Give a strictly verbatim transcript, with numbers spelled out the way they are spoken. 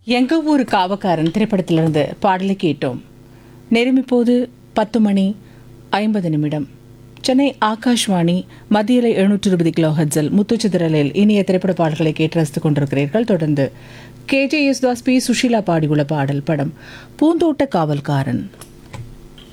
எங்க ஊர் காவக்காரன் திரைப்படத்திலிருந்து பாடலை கேட்டோம். நேரம் இப்போது பத்து மணி ஐம்பது நிமிடம். சென்னை ஆகாஷ்வாணி மத்தியில எழுநூற்று இருபது கிலோ ஹெட்ஸில் முத்துச்சிதறலில் இனிய திரைப்பட பாடல்களை கேட்டு ரசித்துக் கொண்டிருக்கிறீர்கள். தொடர்ந்து K J Yesudas, B Sushila பாடியுள்ள பாடல். படம் பூந்தோட்ட காவல்காரன்.